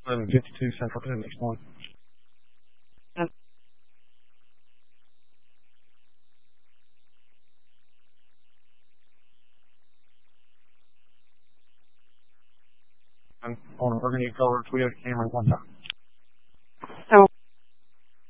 52 Central Phoenix Point. On Burgundy color Toyota Camry 1 time.